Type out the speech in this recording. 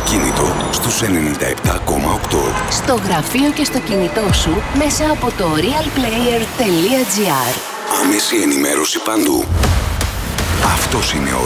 αυτοκίνητο στους 97,8. Στο γραφείο και στο κινητό σου μέσα από το realplayer.gr. Άμεση ενημέρωση παντού. Αυτός είναι ο